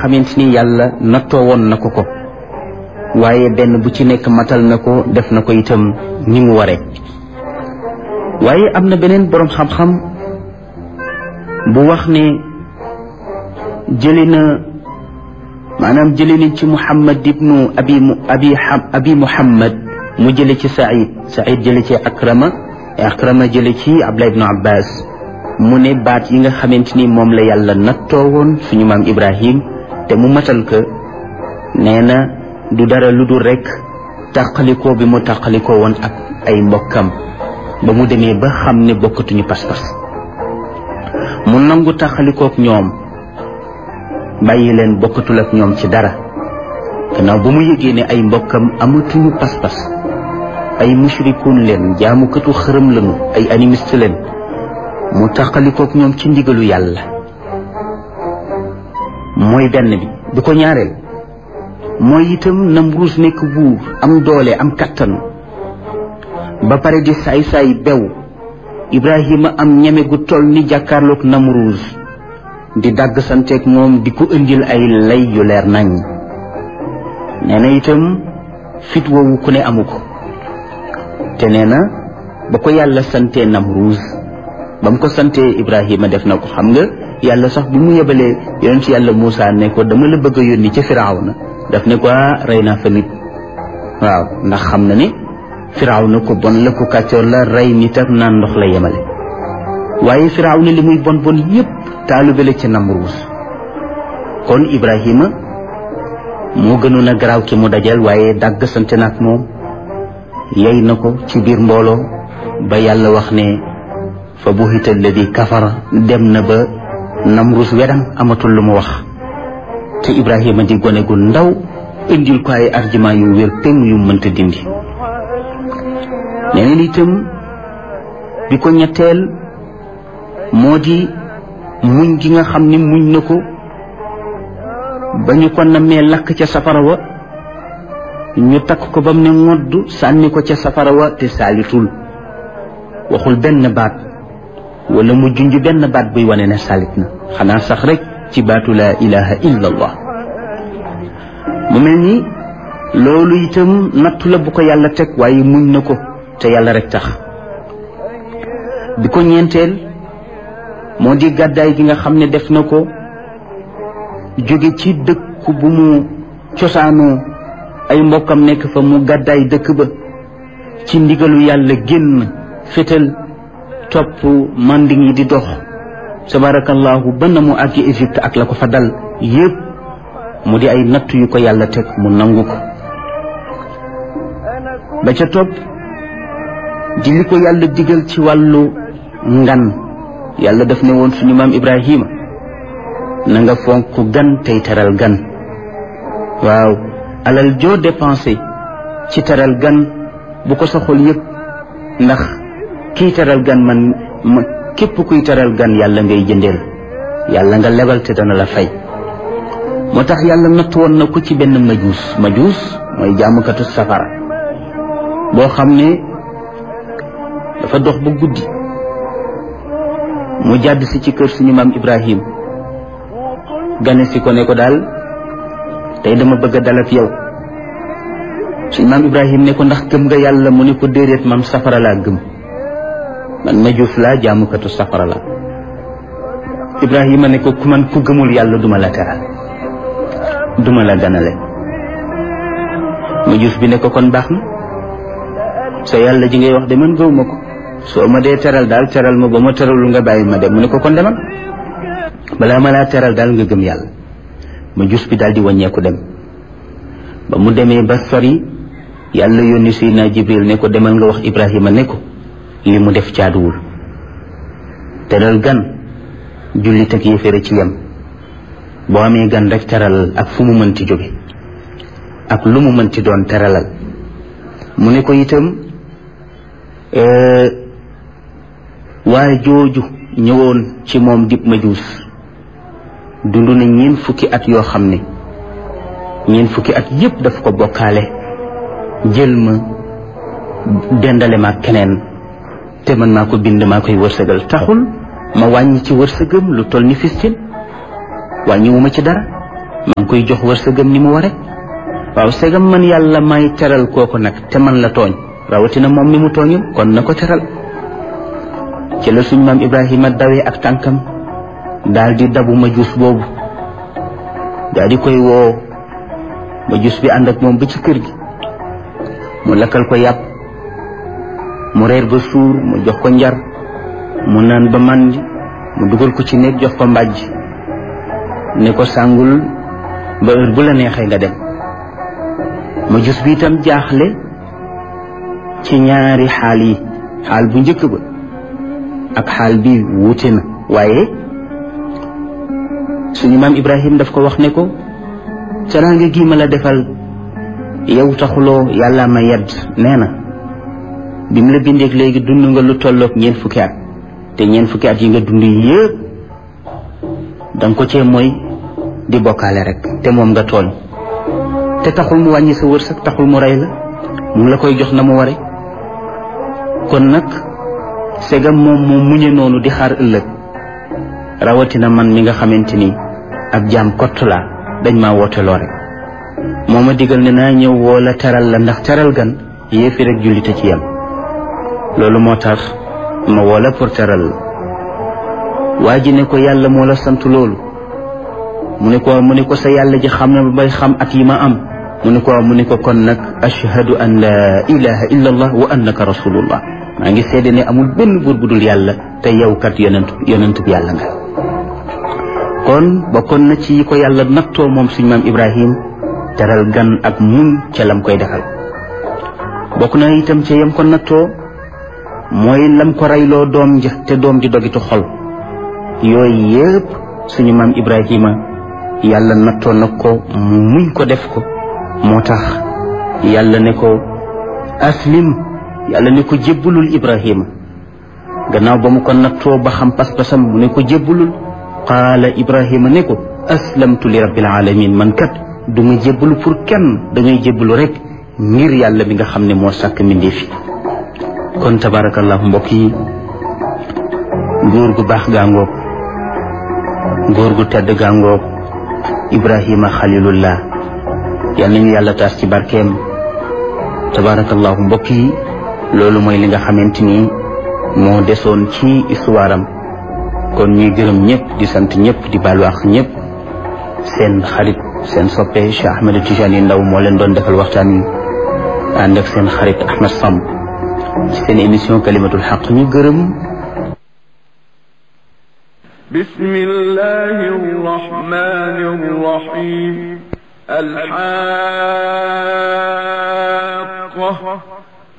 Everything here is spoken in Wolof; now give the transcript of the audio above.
xamante ni yàlla nattoo woon na ko ko waaye benn bu ci nekk matal na ko def na ko itam ni mu waree waaye am na beneen boroom xam-xam bu wax ne jëli na ci Muhammad ibnu abi Muhammad mu jële ci Saïd jële ci Akrama jële ci Abdullah ibnu Abbas mu ne baat yi nga xamante ni moom la yàlla nattoo woon suñu maam Ibrahim te mu matal ko nee na du dara lu dul rekk tàqalikoo bi mu tàqalikoo woon ak ay mbokkam ba mu demee ba xam ne bokkatuñu pas-pas mu nangu tàqalikook ñoom bàyyi leen bokkatul ak ñoom ci dara gannaaw ba mu yëgee ne ay mbokkam amatuñu pas-pas ay mushrikuun leen jaamukatu xërëm lañu ay animiste leen mu tàqalikook ñoom ci ndigalu yàlla mooy benn bi ko ñaareel mooy itam Namruus nekk buur am doole am kattan ba pare di saay-saay bew Ibrahima am ñeme gu toll ni jàkkaarloog Namruus di dàgg santeeg moom di ko indil ay lay yu leer nañ nee na itam fit woowu ku ne amu ko te nee na ba ko yàlla santee Namruus ba mu ko santee Ibrahima def na ko xam nga yàlla sax bi mu yebalee yonent yàlla Muusaa ne ko dama la bëgg a yónni ca Firawna daf ne ko rey naa fa nit waaw ndax xam na ne Firawna ko bon la ko kàccoor la rey nit ak naan ndox la yemale waaye Firawna li muy bon bon yépp taalibe la ci Namruus kon Ibrahima moo gënoon a garaaw ki mu dajal waaye dàgg sante na ak moom yey na ko ci biir mbooloo ba yàlla wax ne fa buhita alladi kafara dem na ba Namruus wedam amatul lu mu wax te Ibrahima di gone gu ndaw indil ko ay argument yu wér peng yu mënta dindi neneen itam bi ko ñetteel moo di muñ gi nga xam ni muñ na ko ba ñu ko nammee lakk ca safara wa ñu takk ko ba mu ne ngodd sànni ko ca safara wa te saalitul waxul benn baat wala mu junj benn baat buy wane ne salit na xanaa sax rek ci baatu laa ilaha illa allah mu mel ni loolu itam nattu la bu ko yàlla teg waaye muñ na ko te yàlla rek tax bi ko ñeenteel moo di gàddaay gi nga xam ne def na ko jóge ci dëkk bu mu cosaanoo ay mbokkam nekk fa mu gàddaay dëkk ba ci ndigalu yàlla génn fétal topp manding yi di dox tabarakallahu ba na mu àggi Égypte ak la ko fa dal yépp mu di ay natt yu ko yàlla teg mu nangu ko ba ca topp di li ko yàlla digal ci wàllu ngan yàlla daf ne woon suñu maam Ibrahima na nga fonk gan tey teral gan waaw alal joo dépensé ci teral gan bu ko soxol yépp ndax kii teral gan man képp kuy teral gan yàlla ngay jëndeel yàlla nga lebal te dana la fay moo tax yàlla natt woon na ko ci benn majuus mooy jaamukatu safara boo xam ne dafa dox ba guddi mu jàdd si ci kër suñu maam Ibrahim gane si ko ne ko daal tey dama bëgg a dal ak yow suñu maam Ibrahim ne ko ndax gëm nga yàlla mu ne ko déedéet man safara laa gëm man majuus laa jaamukatu safara la Ibrahima ne ko ku gëmul yàlla duma la teral duma la ganale majuus bi ne ko kon baax na sa yàlla ji ngay wax de man gëwuma ko soo ma dee teral daal teral ma ba ma teralu nga bàyyi ma dem mu ne ko kon demal balaa ma laa teral daal nga gëm yàlla majuus bi daal di wàññeeku dem ba mu demee ba sori yàlla yónni Seydina Jibril ne ko demal nga wax Ibrahima ne ko li mu def caaduwul teral gan jullit ak yéeféer ci yem boo amee gan rek teralal ak fu mu mënti jóge ak lu mu mënti doon teralal mu ne ko itam waaye jooju ñëwoon ci moom dib majuus dund na 4 fukki at yoo xam ne 4 fukki at yépp daf ko bokkaale jël ma dendale ma keneen te man maa ko bind maa koy wërsëgal taxul ma wàññi ci wërsëgam lu toll ni fistin wàññiwuma ci dara maa ngi koy jox wërsëgam ni mu ware waaw segam man yàlla may teral kooku nag te man la tooñ rawatina moom mi mu tooñul kon na ko teral ci la suñ maam Ibrahima dawee ak tànkam daal di dabu majuus boobu daal di koy woo majuus bi ànd ak moom ba ci kër gi mu lakkal ko yàpp mu reer ba suur mu jox ko njar mu naan ba màndi mu dugal ko ci néeg jox ko mbàjj ne ko sàngul ba heure bu la neexee nga dem majuus bi itam jaaxle ci ñaari xaal yi xaal bu njëkk ba ak xaal bi wuute na waaye suñu maam Ibrahim daf ko wax ne ko teraanga gi ma la defal yow taxuloo yàlla ma yedd nee na bi mu la bindeeg léegi dund nga lu tolloog 4 fukki at te 4 fukki at yi nga dund yëpp danga ko cee mooy di bokkaale rek te moom nga tooñ te taxul mu wàññi sa wërsëg taxul mu rey la mu ngi la koy jox na mu ware kon nag segam moom moo muñe noonu di xaar ëllëg rawatina man mi nga xamante ni ab jaam kott laa dañ maa woote loo rek moo ma digal ne naa ñëw woo la teral la ndax teral gan yéefi rek jullite ci yam loolu moo tax ma woo la pour teral la waa ji ne ko yàlla moo la sant loolu mu ne ko sa yàlla ji xam na ba bay xam at yi ma am mu ne ko kon nag ashhadu an la ilaha illa allah wa annaka rasulullah maa ngi seede ne amul benn buur bu dul yàlla te yow kat yonentu bi yàlla nga kon bokkoon na ci ko yàlla nattoo moom suñu maam Ibrahim teral gan ak muñ ca lam koy defal bokk na itam ca yam ko nattoo mooy lam ko reyloo doom ja te doom di dogitu xol yooyu yëpp suñu maam Ibrahima yàlla nattoo na ko muñ ko def ko moo tax yàlla ne ko aslim yàlla ne ko jébbulul Ibrahima gannaaw ba mu ko nattoo ba xam pas-pasam mu ne ko jébbulul qaala Ibrahima ne ko aslamtu li rabbil alamin man kat du ma jébbalu pour kenn damay jébbalu rek ngir yàlla bi nga xam ne moo sàkk mbindee fi kon tabarakallahu mbokk yi góor gu baax gaangoog góor gu tedd gaangoog Ibrahima xalilullah yal nañu yàlla taas ci barkeem tabarakallahu mbokk yi loolu mooy li nga xamante ni moo desoon ci histoire am kon ñuy gërëm ñëpp di sant ñëpp di baalu ak ñëpp seen xarit seen soppe Cheikh Ahmed Tidiane Ndao moo leen doon defal waxtaan wi ànd ak seen xarit Ahmed Samb ci seen émission kalimatul xaq ñu gërëm bismillahi rrahmani rrahim alxaqa